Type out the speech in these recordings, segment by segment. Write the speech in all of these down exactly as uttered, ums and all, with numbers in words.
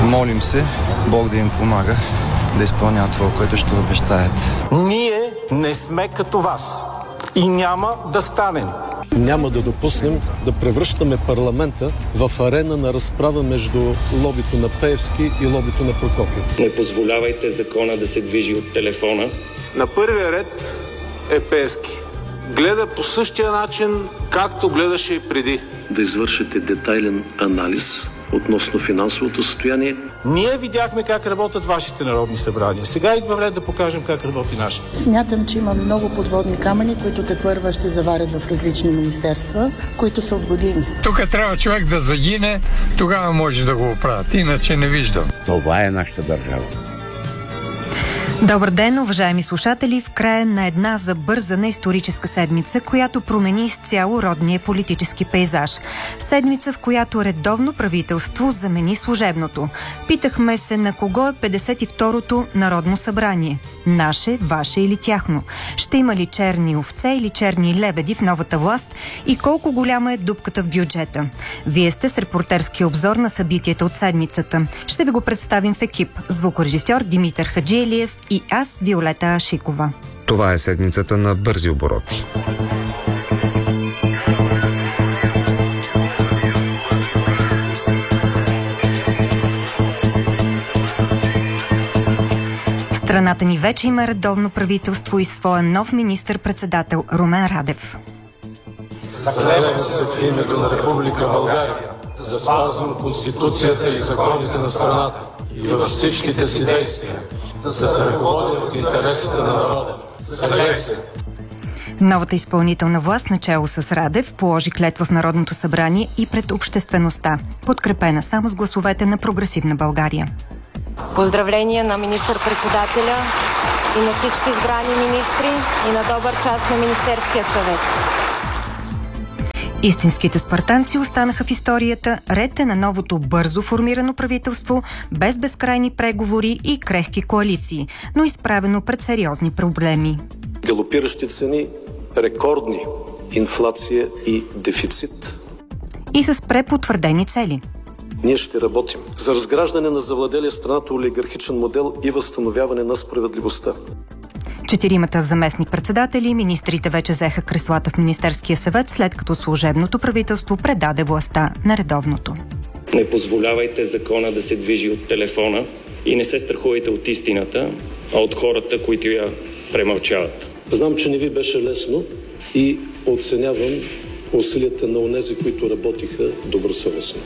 Молим се Бог да им помага да изпълняват това, което ще обещаят. Ние не сме като вас и няма да станем. Няма да допуснем да превръщаме парламента в арена на разправа между лобито на Пеевски и лобито на Прокопиев. Не позволявайте закона да се движи от телефона. На първия ред е Пеевски. Гледа по същия начин, както гледаше и преди. Да извършите детайлен анализ относно финансовото състояние. Ние видяхме как работят вашите народни събрания. Сега идва време да покажем как работи нашите. Смятам, че има много подводни камъни, които тепърва ще заварят в различни министерства, които са от години. Тук трябва човек да загине, тогава може да го оправят. Иначе не виждам. Това е нашата държава. Добър ден, уважаеми слушатели! В края на една забързана историческа седмица, която промени изцяло родния политически пейзаж. Седмица, в която редовно правителство замени служебното. Питахме се на кого е петдесет и второто Народно събрание. Наше, ваше или тяхно? Ще има ли черни овце или черни лебеди в новата власт и колко голяма е дупката в бюджета? Вие сте с репортерски обзор на събитията от седмицата. Ще ви го представим в екип. Звукорежисьор Димитър Хаджиелиев и аз, Виолета Шикова. Това е седмицата на бързи обороти. Страната ни вече има редовно правителство и своя нов министър-председател Румен Радев. Заклевам се в името на Република България да спазвам Конституцията и законите на страната и във всичките си действия да се ръководя от интересите на народа. Заклевам се. Новата изпълнителна власт, начало с Радев, положи клетва в Народното събрание и пред обществеността, подкрепена само с гласовете на Прогресивна България. Поздравления на министър-председателя и на всички избрани министри и на добър час на Министерския съвет. Истинските спартанци останаха в историята, ред е на новото бързо формирано правителство, без безкрайни преговори и крехки коалиции, но изправено пред сериозни проблеми. Галопиращи цени, рекордни инфлация и дефицит. И с препотвърдени цели. Ние ще работим за разграждане на завладелия страната олигархичен модел и възстановяване на справедливостта. Четиримата заместник-председатели и министрите вече взеха креслата в Министерския съвет, след като служебното правителство предаде властта на редовното. Не позволявайте закона да се движи от телефона и не се страхувайте от истината, а от хората, които я премълчават. Знам, че не ви беше лесно и оценявам усилията на онези, които работиха добросъвестно.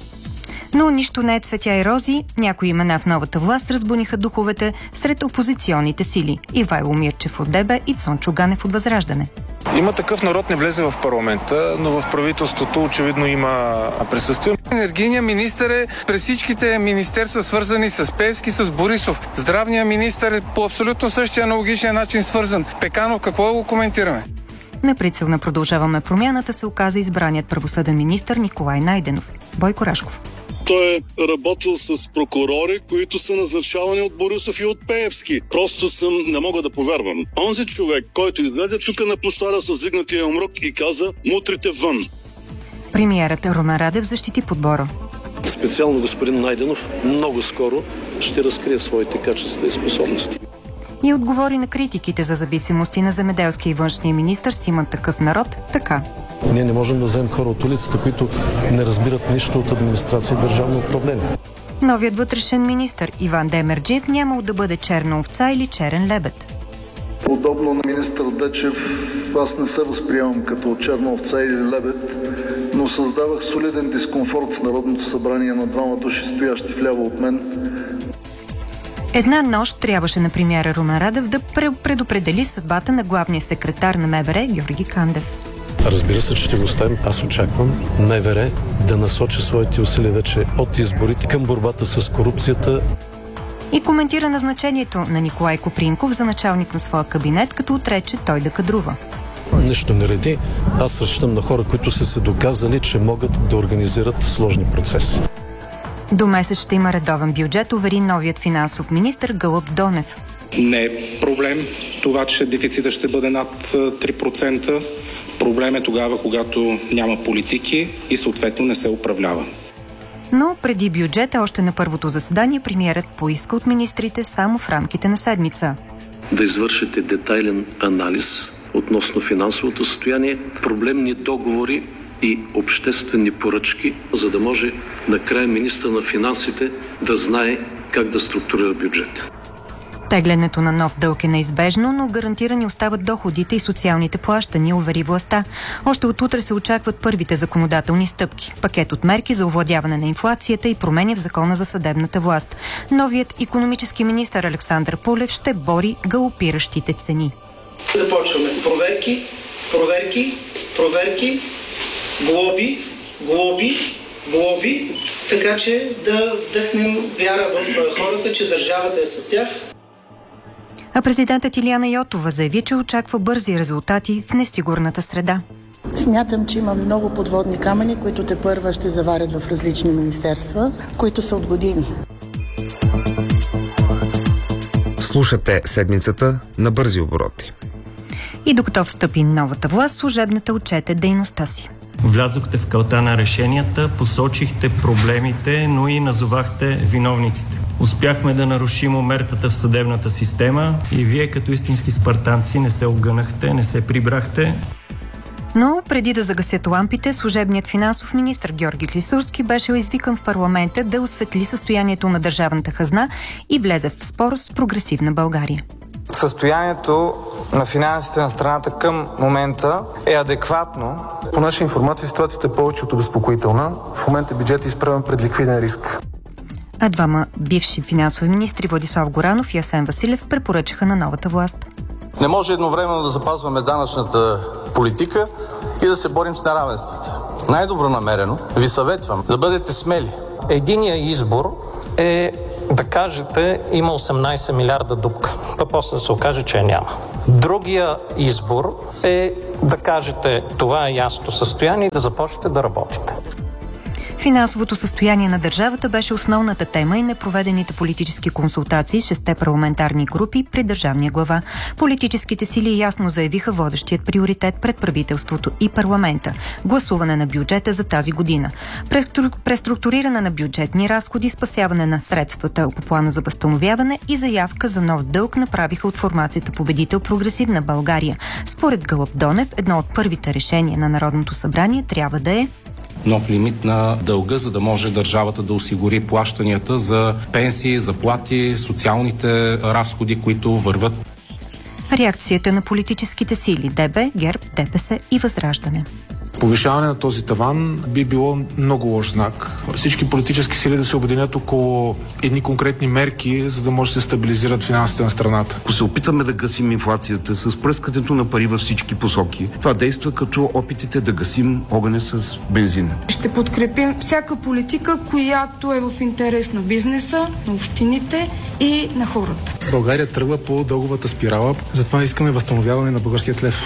Но нищо не е цветя и рози. Някои имена в новата власт разбуниха духовете сред опозиционните сили. Ивайло Мирчев от ДБ и Цончо Ганев от Възраждане. Има такъв народ не влезе в парламента, но в правителството очевидно има присъствие. Енергийният министър е през всичките министерства, свързани с Пеевски, с Борисов. Здравният министър е по абсолютно същия аналогичен начин свързан. Пеканов, какво го коментираме? На прицел на Продължаваме промяната се оказа избраният правосъден министър Николай Найденов. Бойко Рашков. Той е работил с прокурори, които са назначавани от Борисов и от Пеевски. Просто съм, не мога да повярвам. Онзи човек, който излезе тук на площада с вдигнатия умрук и каза: мутрите вън. Премиерът Румен Радев защити подбора. Специално господин Найденов много скоро ще разкрие своите качества и способности. И отговори на критиките за зависимости на земеделския и външния министър с Има такъв народ така. Ние не можем да вземем хора от улицата, които не разбират нищо от администрация и държавно управление. Новият вътрешен министър Иван Демерджиев нямал да бъде черна овца или черен лебед. Подобно на министър Дечев, аз не се възприемам като черна овца или лебед, но създавах солиден дискомфорт в Народното събрание на двама души, стоящи вляво от мен. Една нощ трябваше на премиера Румен Радев да предопредели съдбата на главния секретар на МВР Георги Кандев. Разбира се, че ще го оставим. Аз очаквам МВР да насочи своите усилия вече от изборите към борбата с корупцията. И коментира назначението на Николай Копринков за началник на своя кабинет, като отрече той да кадрува. Нищо не реди. Аз разчитам на хора, които са се доказали, че могат да организират сложни процеси. До месец ще има редовен бюджет, увери новият финансов министър Гълъб Донев. Не е проблем това, че дефицита ще бъде над три процента. Проблем е тогава, когато няма политики и съответно не се управлява. Но преди бюджета, още на първото заседание, премиерът поиска от министрите само в рамките на седмица да извършите детайлен анализ относно финансовото състояние, проблемни договори и обществени поръчки, за да може накрая министър на финансите да знае как да структурира бюджет. Теглянето на нов дълг е неизбежно, но гарантирани остават доходите и социалните плащания, увери властта. Още от утре се очакват първите законодателни стъпки. Пакет от мерки за овладяване на инфлацията и промени в закона за съдебната власт. Новият икономически министър Александър Пулев ще бори галопиращите цени. Започваме. Проверки, проверки, проверки, глоби, глоби, глоби, така че да вдъхнем вяра в хората, че държавата е с тях. А президентът Илияна Йотова заяви, че очаква бързи резултати в несигурната среда. Смятам, че има много подводни камъни, които тепърва ще заварят в различни министерства, които са от години. Слушате седмицата на бързи обороти. И докато встъпи новата власт, служебната отчете дейността си. Влязохте в калта на решенията, посочихте проблемите, но и назовахте виновниците. Успяхме да нарушим омертата в съдебната система и вие като истински спартанци не се огънахте, не се прибрахте. Но преди да загасят лампите, служебният финансов министър Георги Клисурски беше извикан в парламента да осветли състоянието на държавната хазна и влезе в спор с прогресивна България. Състоянието на финансите на страната към момента е адекватно. По наша информация ситуацията е повече от обезпокоителна. В момента бюджетът е изправен пред ликвиден риск. А двама бивши финансови министри Владислав Горанов и Асен Василев препоръчаха на новата власт. Не може едновременно да запазваме данъчната политика и да се борим с неравенствата. Най-добронамерено ви съветвам да бъдете смели. Единият избор е да кажете има осемнайсет милиарда дупка, а после да се окаже, че няма. Другия избор е да кажете това е ясното състояние и да започнете да работите. Финансовото състояние на държавата беше основната тема и на проведените политически консултации с шесте парламентарни групи при държавния глава. Политическите сили ясно заявиха водещият приоритет пред правителството и парламента – гласуване на бюджета за тази година. Преструктуриране на бюджетни разходи, спасяване на средствата по плана за възстановяване и заявка за нов дълг направиха от формацията победител Прогресивна България. Според Гълъб Донев, едно от първите решения на Народното събрание трябва да е нов лимит на дълга, за да може държавата да осигури плащанията за пенсии, заплати, социалните разходи, които върват. Реакцията на политическите сили ДБ, ГЕРБ, ДПС и Възраждане. Повишаване на този таван би било много лош знак. Всички политически сили да се обединят около едни конкретни мерки, за да може да се стабилизират финансите на страната. Ако се опитаме да гасим инфлацията с пръскането на пари във всички посоки, това действа като опитите да гасим огъня с бензин. Ще подкрепим всяка политика, която е в интерес на бизнеса, на общините и на хората. България тръгва по дълговата спирала, затова искаме възстановяване на българският лев.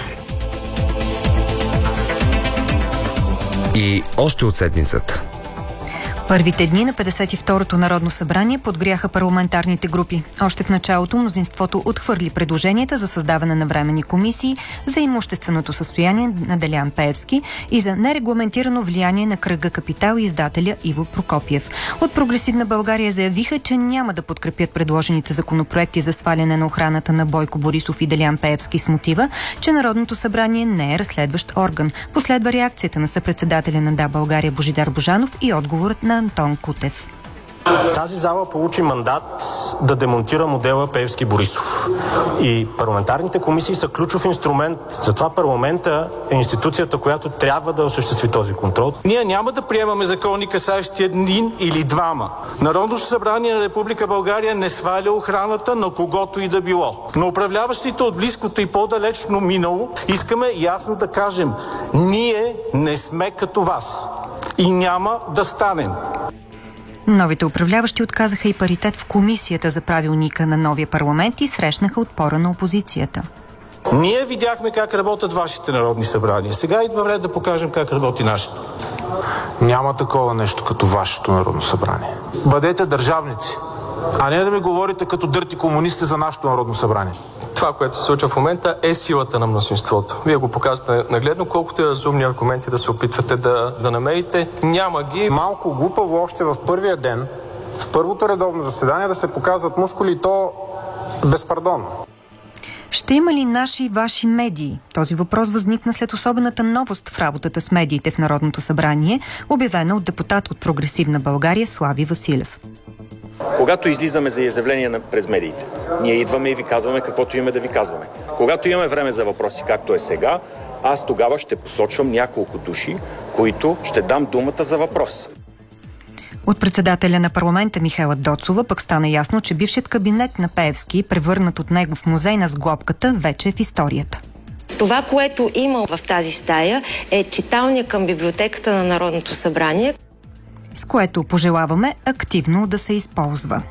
И още от седмицата. Първите дни на петдесет и второто Народно събрание подгряха парламентарните групи. Още в началото мнозинството отхвърли предложенията за създаване на временни комисии за имущественото състояние на Делян Пеевски и за нерегламентирано влияние на кръга Капитал и издателя Иво Прокопиев. От Прогресивна България заявиха, че няма да подкрепят предложените законопроекти за сваляне на охраната на Бойко Борисов и Делян Пеевски с мотива, че Народното събрание не е разследващ орган. Последва реакцията на съпредседателя на Да, България Божидар Божанов и отговорът на Антон Кутев. Тази зала получи мандат да демонтира модела Пеевски-Борисов. И парламентарните комисии са ключов инструмент. Затова парламента е институцията, която трябва да осъществи този контрол. Ние няма да приемаме закони, касаещи един или двама. Народното събрание на Република България не сваля охраната на когото и да било. Но управляващите от близкото и по-далечно минало искаме ясно да кажем: ние не сме като вас. И няма да станем. Новите управляващи отказаха и паритет в комисията за правилника на новия парламент и срещнаха отпора на опозицията. Ние видяхме как работят вашите народни събрания. Сега идва време да покажем как работи нашето. Няма такова нещо като вашето Народно събрание. Бъдете държавници. а не да ми говорите като дърти комунисти за нашето Народно събрание. Това, което се случва в момента, е силата на мнозинството. Вие го показвате нагледно, колкото и разумни аргументи да се опитвате да, да намерите. Няма ги. Малко глупаво още в първия ден, в първото редовно заседание да се показват мускули и то безпардонно. Ще има ли наши и ваши медии? Този въпрос възникна след особената новост в работата с медиите в Народното събрание, обявена от депутат от Прогресивна България Слави Василев. Когато излизаме за изявления през медиите, ние идваме и ви казваме каквото имаме да ви казваме. Когато имаме време за въпроси, както е сега, аз тогава ще посочвам няколко души, които ще дам думата за въпрос. От председателя на парламента Михаела Доцова пък стана ясно, че бившият кабинет на Пеевски, превърнат от него в музей на сглобката, вече е в историята. Това, което има в тази стая, е читалня към библиотеката на Народното събрание, с което пожелаваме активно да се използва.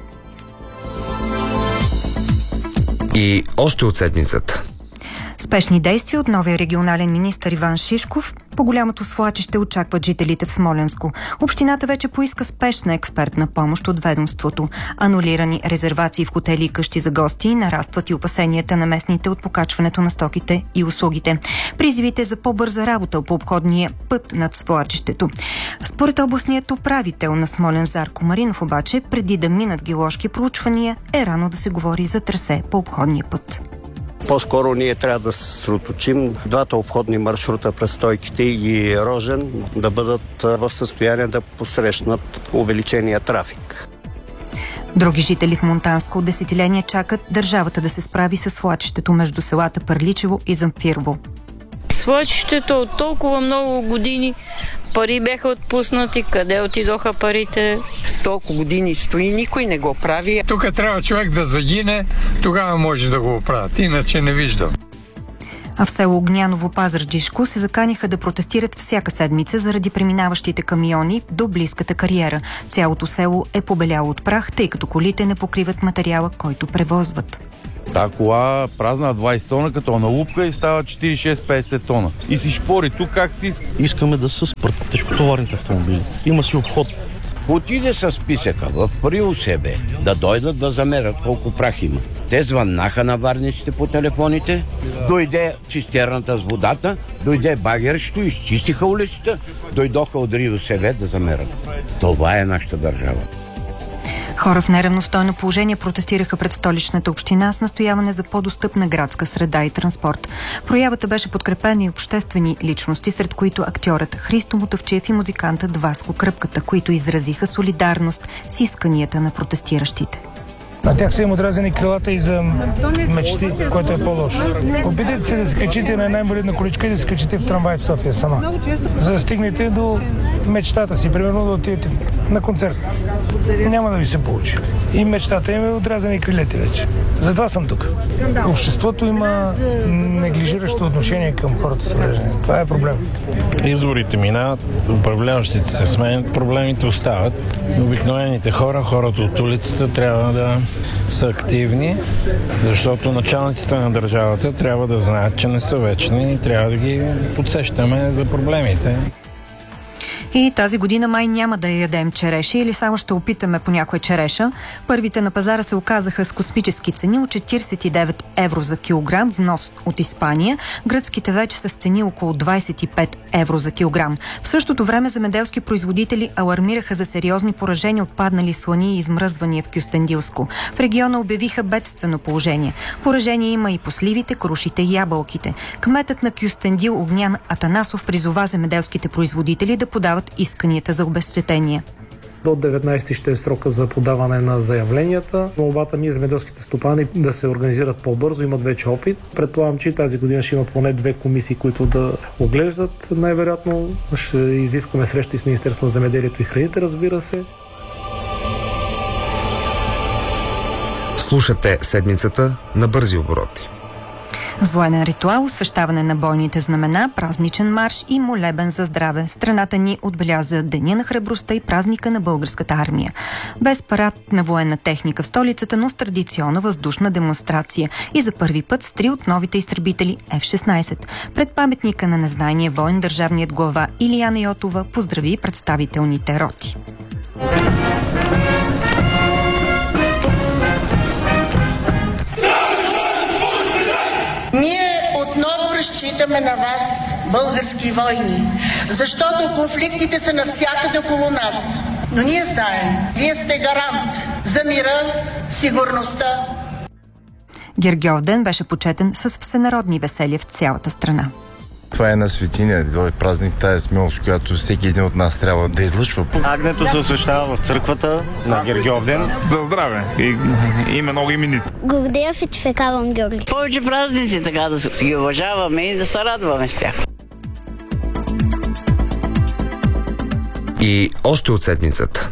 И още от седмицата. Спешни действия от новия регионален министър Иван Шишков. По голямото свлачище очакват жителите в Смолянско. Общината вече поиска спешна експертна помощ от ведомството. Анулирани резервации в хотели и къщи за гости, нарастват и опасенията на местните от покачването на стоките и услугите. Призивите за по-бърза работа по обходния път над свлачището. Според областният управител на Смолян Зарко Маринов обаче, преди да минат геоложки проучвания, е рано да се говори за трасе по обходния път. По-скоро ние трябва да се съсредоточим двата обходни маршрута през Стойките и Рожен да бъдат в състояние да посрещнат увеличения трафик. Други жители в Монтанско от десетиления чакат държавата да се справи с свлачището между селата Пърличево и Замфирово. Свлачището от толкова много години пари бяха отпуснати, къде отидоха парите? Толкова години стои, никой не го прави. Тук трябва човек да загине, тогава може да го оправят, иначе не виждам. А в село Огняново, Пазарджишко се заканиха да протестират всяка седмица заради преминаващите камиони до близката кариера. Цялото село е побеляло от прах, тъй като колите не покриват материала, който превозват. Та кола празна двайсет тона, като на лупка и става четирийсет и шест петдесет тона. И си шпори тук как си иска. Искаме да се спрат тежкотоварните автомобили. Има си обход. Отиде с списъка в РИОСБ да дойдат да замерят колко прах има. Те звъннаха на варниците по телефоните, дойде цистерната с водата, дойде багерището, изчистиха улицата, дойдоха от РИОСБ да замерят. Това е нашата държава. Хора в неравностойно положение протестираха пред столичната община с настояване за по-достъпна градска среда и транспорт. Проявата беше подкрепена и обществени личности, сред които актьорът Христо Мотавчиев и музикантът Васко Кръпката, които изразиха солидарност с исканията на протестиращите. На тях са им отрязани крилата и за мечти, което е по-лошо. Опитайте се да се качите на една инвалидна количка и да се качите в трамвай в София сама. За да стигнете до мечтата си, примерно да отидете на концерт. Няма да ви се получи. И мечтата им е отрязани крилете вече. Затова съм тук. Обществото има неглижиращо отношение към хората с увреждания. Това е проблем. Изборите минават, управляващите се сменят, проблемите остават. Обикновените хора, хората от улицата трябва да са активни, защото началниците на държавата трябва да знаят, че не са вечни и трябва да ги подсещаме за проблемите. И тази година май няма да ядем череши или само ще опитаме по някоя череша. Първите на пазара се оказаха с космически цени от четирийсет и девет евро за килограм, внос от Испания. Гръцките вече са с цени около двайсет и пет евро за килограм. В същото време земеделски производители алармираха за сериозни поражения от паднали слани и измръзвания в Кюстендилско. В региона обявиха бедствено положение. Поражение има и по сливите, крушите и ябълките. Кметът на Кюстендил Огнян Атанасов призова земеделските производители да подават исканията за обезщетение. До деветнайсети ще е срока за подаване на заявленията. Молбата ми е земеделските стопани да се организират по-бързо, имат вече опит. Предполагам, че тази година ще има поне две комисии, които да оглеждат. Най-вероятно ще изискваме срещи с Министерството на земеделието и храните, разбира се. Слушате седмицата на бързи обороти. С военен ритуал, освещаване на бойните знамена, празничен марш и молебен за здраве. Страната ни отбеляза Деня на храбростта и празника на българската армия. Без парад на военна техника в столицата, но с традиционна въздушна демонстрация и за първи път с три от новите изтребители Еф шестнайсет. Пред паметника на незнайния воен държавният глава Илияна Йотова поздрави представителните роти. разчитаме на вас, български войни, защото конфликтите са навсякъде около нас. Но ние знаем, вие сте гарант за мира, сигурността. Гергьовден беше почетен с всенародни веселия в цялата страна. Това е на светиня, това е празник, тая смелост, която всеки един от нас трябва да излъчва. Агнето се освещава в църквата на Гергьовден. За здраве! И, има много именици. Гордеев и Чефекаван Георги. Повече празници, така да ги уважаваме и да се радваме с тях. И още от седмицата.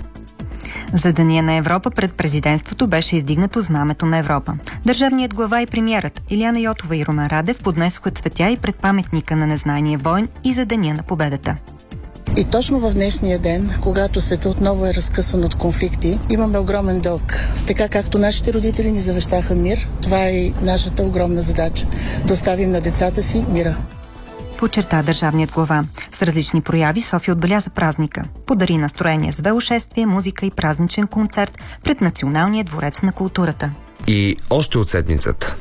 За Деня на Европа пред президентството беше издигнато знамето на Европа. Държавният глава и премиерът Илияна Йотова и Румен Радев поднесоха цветя и пред паметника на незнайния войн и за Деня на победата. И точно в днешния ден, когато света отново е разкъсван от конфликти, имаме огромен дълг. Така както нашите родители ни завещаха мир, това е и нашата огромна задача – да оставим на децата си мира. Подчерта държавният глава. С различни прояви София отбеляза празника. Подари настроение с велошествие, музика и празничен концерт пред Националния дворец на културата. И още от седмицата.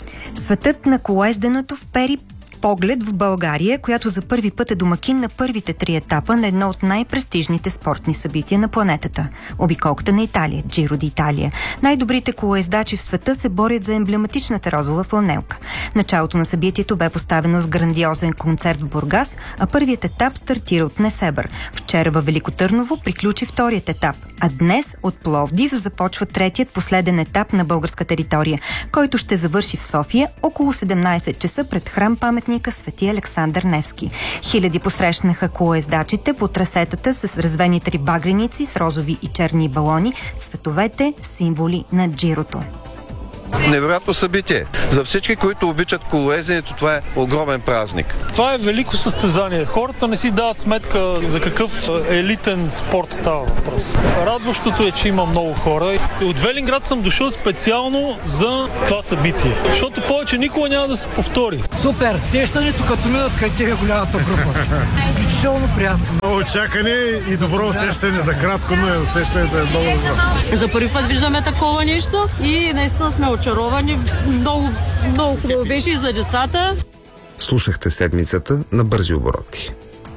Светът на колоезденето впери поглед в България, която за първи път е домакин на първите три етапа на едно от най-престижните спортни събития на планетата – обиколката на Италия, Джиро ди Италия. Най-добрите колоездачи в света се борят за емблематичната розова фланелка. Началото на събитието бе поставено с грандиозен концерт в Бургас, а първият етап стартира от Несебър. Вчера във Велико Търново приключи вторият етап, а днес от Пловдив започва третият последен етап на българска територия, който ще завърши в София около седемнайсет часа пред храм паметник Свети Александър Невски. Хиляди посрещнаха колоездачите по трасетата с развени трибагреници с розови и черни балони, цветовете символи на Джирото. Невероятно събитие. За всички, които обичат колоезденето, това е огромен празник. Това е велико състезание. Хората не си дават сметка за какъв елитен спорт става въпрос. Радващото е, че има много хора. От Велинград съм дошъл специално за това събитие, защото повече никога няма да се повтори. Супер! Сещането като минат край тебе голямата група. Изключително приятно. Много чакане и добро усещане за кратко, но усещането е много добро. За първи път виждаме такова нещо и наистина сме очаровани. Много, много хубаво беше и за децата. Слушахте седмицата на Бързи обороти.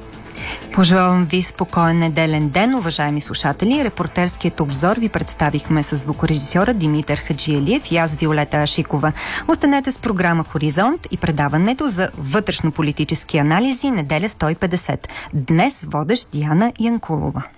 Пожелавам ви спокоен неделен ден, уважаеми слушатели. Репортерският обзор ви представихме с звукорежисьора Димитър Хаджиелиев и аз Виолета Ашикова. Останете с програма Хоризонт и предаването за вътрешно-политически анализи неделя сто и петдесет. Днес водещ Диана Янкулова.